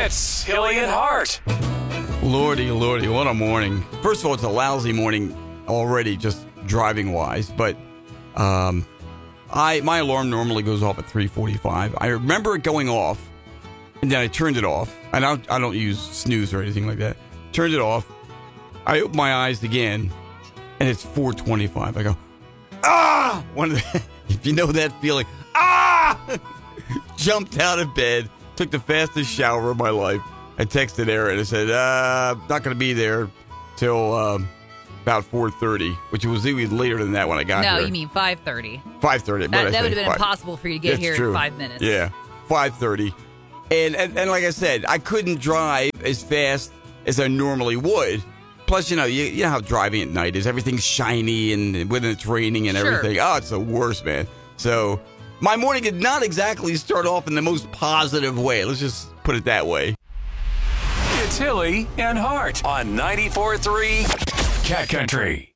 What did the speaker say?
It's Hilly and Hart. Lordy, what a morning. First of all, it's a lousy morning already, just driving-wise. But my alarm normally goes off at 3:45. I remember it going off, and then I turned it off. And I don't use snooze or anything like that. Turned it off. I opened my eyes again, and it's 4:25. I go, ah! If you know that feeling, ah! Jumped out of bed, took the fastest shower of my life. I texted Aaron and said, not going to be there till about 4:30, which was even later than that when I got here. No, you mean 5:30. 5:30. That would have been impossible for you to get here in 5 minutes. Yeah, 5:30. And like I said, I couldn't drive as fast as I normally would. Plus, you know how driving at night is. Everything's shiny and when it's raining and everything. Oh, it's the worst, man. So my morning did not exactly start off in the most positive way. Let's just put it that way. It's Hilly and Hart on 94.3 Cat Country.